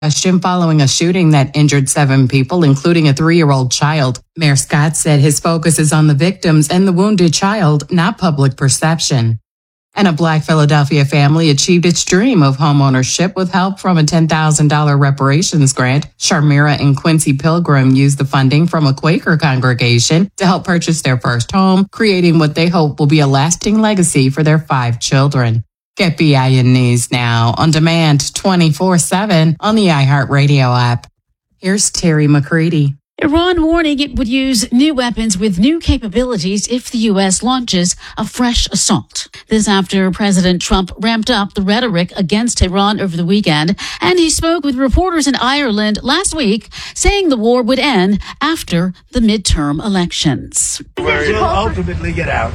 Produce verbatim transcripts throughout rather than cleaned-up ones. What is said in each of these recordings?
question following a shooting that injured seven people, including a three-year-old child. Mayor Scott said his focus is on the victims and the wounded child, not public perception. And a Black Philadelphia family achieved its dream of homeownership with help from a ten thousand dollars reparations grant. Sharmira and Quincy Pilgrim used the funding from a Quaker congregation to help purchase their first home, creating what they hope will be a lasting legacy for their five children. Get B I N News now on demand twenty-four seven on the iHeartRadio app. Here's Terry McCready. Iran warning it would use new weapons with new capabilities if the U S launches a fresh assault. This after President Trump ramped up the rhetoric against Iran over the weekend, and he spoke with reporters in Ireland last week, saying the war would end after the midterm elections. We'll ultimately get out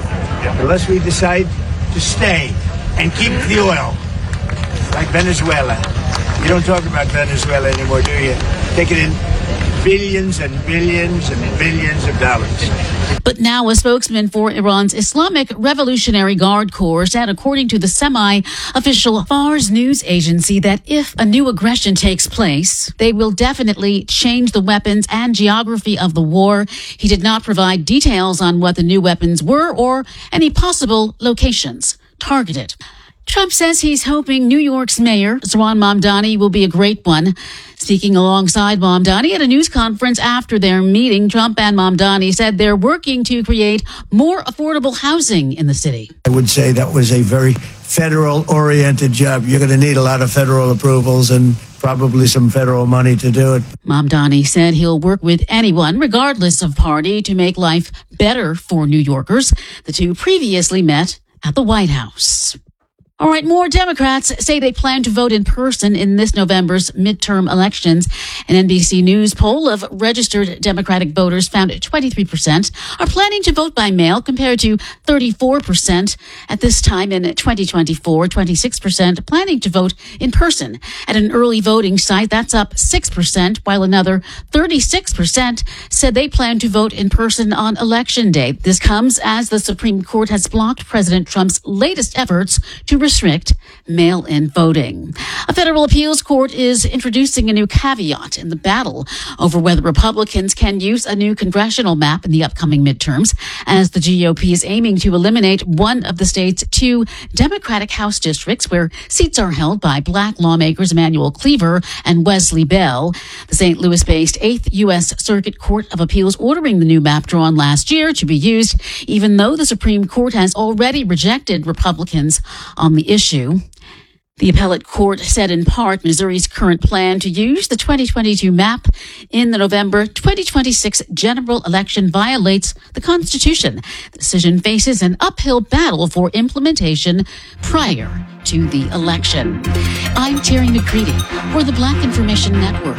unless we decide to stay and keep the oil, like Venezuela. You don't talk about Venezuela anymore, do you? Take it in billions and billions and billions of dollars. But now a spokesman for Iran's Islamic Revolutionary Guard Corps said, according to the semi-official Fars news agency, that if a new aggression takes place, they will definitely change the weapons and geography of the war. He did not provide details on what the new weapons were or any possible locations targeted. Trump says he's hoping New York's mayor, Zohran Mamdani, will be a great one. Speaking alongside Mamdani at a news conference after their meeting, Trump and Mamdani said they're working to create more affordable housing in the city. I would say that was a very federal-oriented job. You're going to need a lot of federal approvals and probably some federal money to do it. Mamdani said he'll work with anyone, regardless of party, to make life better for New Yorkers. The two previously met at the White House. All right, more Democrats say they plan to vote in person in this November's midterm elections. An N B C News poll of registered Democratic voters found twenty-three percent are planning to vote by mail compared to thirty-four percent at this time in twenty twenty-four, twenty-six percent planning to vote in person at an early voting site. That's up six percent, while another thirty-six percent said they plan to vote in person on Election Day. This comes as the Supreme Court has blocked President Trump's latest efforts to restrict mail-in voting. A federal appeals court is introducing a new caveat in the battle over whether Republicans can use a new congressional map in the upcoming midterms, as the G O P is aiming to eliminate one of the state's two Democratic House districts where seats are held by Black lawmakers Emanuel Cleaver and Wesley Bell. The Saint Louis-based eighth U S Circuit Court of Appeals ordering the new map drawn last year to be used, even though the Supreme Court has already rejected Republicans on the issue. The appellate court said in part Missouri's current plan to use the twenty twenty-two map in the November twenty twenty-six general election violates the Constitution. The decision faces an uphill battle for implementation prior to the election. I'm Terry McCready for the Black Information Network.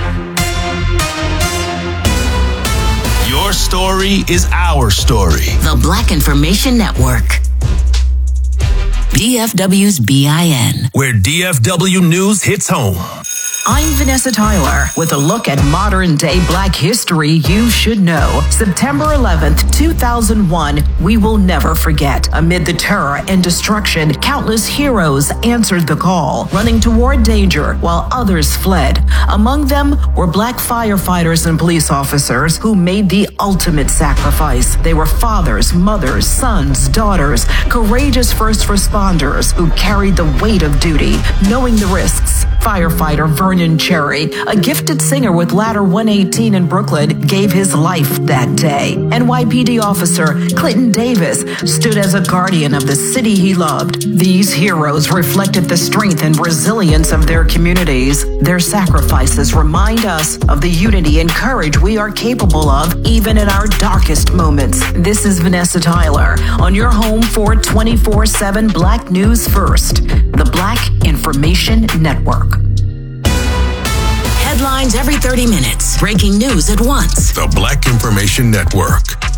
Your story is our story. The Black Information Network. D F W's B I N, where D F W News hits home. I'm Vanessa Tyler with a look at modern-day Black history you should know. September eleventh, two thousand one, we will never forget. Amid the terror and destruction, countless heroes answered the call, running toward danger while others fled. Among them were Black firefighters and police officers who made the ultimate sacrifice. They were fathers, mothers, sons, daughters, courageous first responders who carried the weight of duty, knowing the risks. Firefighter Vernon Cherry, a gifted singer with Ladder one eighteen in Brooklyn, gave his life that day. N Y P D officer Clinton Davis stood as a guardian of the city he loved. These heroes reflected the strength and resilience of their communities. Their sacrifices remind us of the unity and courage we are capable of, even in our darkest moments. This is Vanessa Tyler on your home for twenty-four seven Black News First, the Black Information Network. Headlines every thirty minutes. Breaking news at once. The Black Information Network.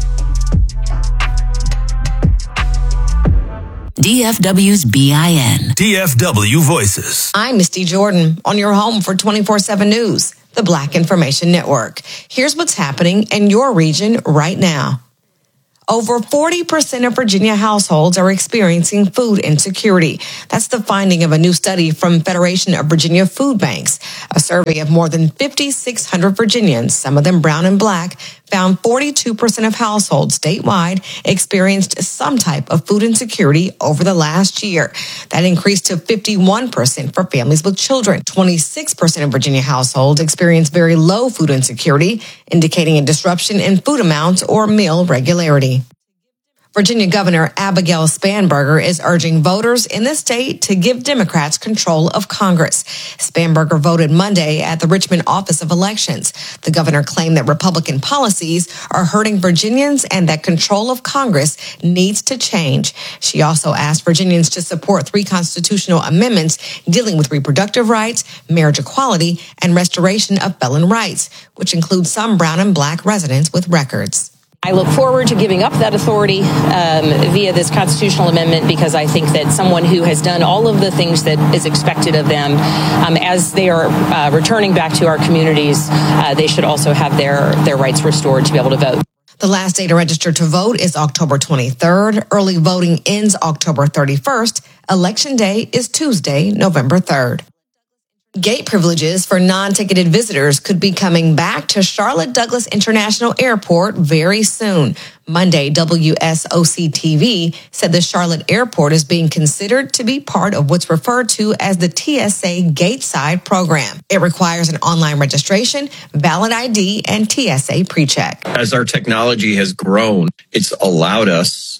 D F W's B I N. D F W Voices. I'm Misty Jordan on your home for twenty-four seven News, the Black Information Network. Here's what's happening in your region right now. Over forty percent of Virginia households are experiencing food insecurity. That's the finding of a new study from Federation of Virginia Food Banks. A survey of more than five thousand six hundred Virginians, some of them brown and black, found forty-two percent of households statewide experienced some type of food insecurity over the last year. That increased to fifty-one percent for families with children. twenty-six percent of Virginia households experienced very low food insecurity, indicating a disruption in food amounts or meal regularity. Virginia Governor Abigail Spanberger is urging voters in the state to give Democrats control of Congress. Spanberger voted Monday at the Richmond Office of Elections. The governor claimed that Republican policies are hurting Virginians and that control of Congress needs to change. She also asked Virginians to support three constitutional amendments dealing with reproductive rights, marriage equality, and restoration of felon rights, which include some brown and black residents with records. I look forward to giving up that authority um, via this constitutional amendment because I think that someone who has done all of the things that is expected of them um, as they are uh, returning back to our communities, uh, they should also have their, their rights restored to be able to vote. The last day to register to vote is October twenty-third. Early voting ends October thirty-first. Election day is Tuesday, November third. Gate privileges for non-ticketed visitors could be coming back to Charlotte Douglas International Airport very soon. Monday, W S O C T V said the Charlotte Airport is being considered to be part of what's referred to as the T S A Gateside program. It requires an online registration, valid I D, and T S A PreCheck. As our technology has grown, it's allowed us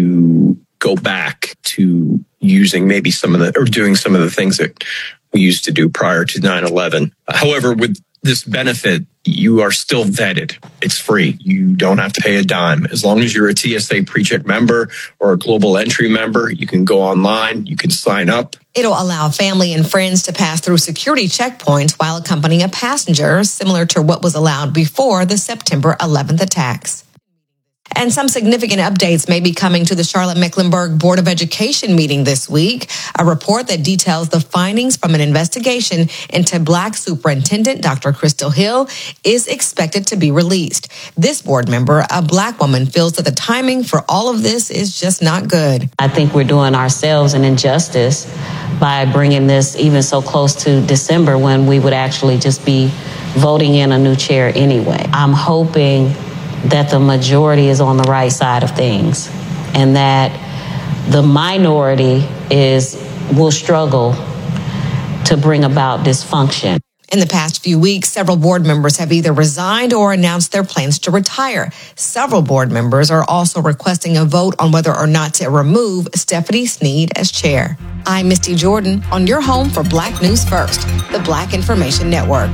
to go back to using maybe some of the, or doing some of the things that we used to do prior to nine eleven. However, with this benefit, you are still vetted. It's free. You don't have to pay a dime. As long as you're a T S A PreCheck member or a Global Entry member, you can go online, you can sign up. It'll allow family and friends to pass through security checkpoints while accompanying a passenger, similar to what was allowed before the September eleventh attacks. And some significant updates may be coming to the Charlotte-Mecklenburg Board of Education meeting this week. A report that details the findings from an investigation into Black Superintendent Doctor Crystal Hill is expected to be released. This board member, a Black woman, feels that the timing for all of this is just not good. I think we're doing ourselves an injustice by bringing this even so close to December when we would actually just be voting in a new chair anyway. I'm hoping that the majority is on the right side of things and that the minority is will struggle to bring about dysfunction. In the past few weeks, several board members have either resigned or announced their plans to retire. Several board members are also requesting a vote on whether or not to remove Stephanie Sneed as chair. I'm Misty Jordan on your home for Black News First, the Black Information Network.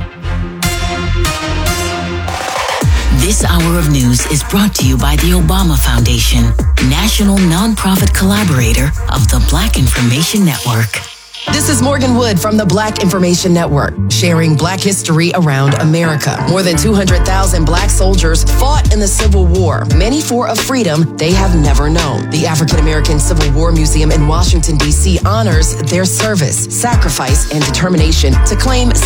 This hour of news is brought to you by the Obama Foundation, national nonprofit collaborator of the Black Information Network. This is Morgan Wood from the Black Information Network, sharing Black history around America. More than two hundred thousand Black soldiers fought in the Civil War, many for a freedom they have never known. The African American Civil War Museum in Washington, D C honors their service, sacrifice, and determination to claim